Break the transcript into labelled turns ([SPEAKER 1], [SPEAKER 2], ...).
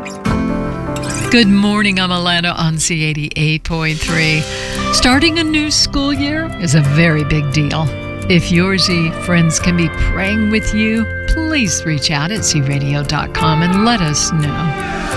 [SPEAKER 1] Good morning, I'm Alana on C88.3. Starting a new school year is a very big deal. If your Z friends can be praying with you, please reach out at zradio.com and let us know.